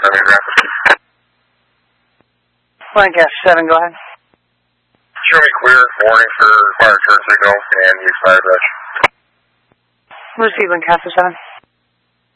Lancaster 7, go ahead. Show me clear, warning for fire turn signal, and use fire brush. Receive Lancaster 7.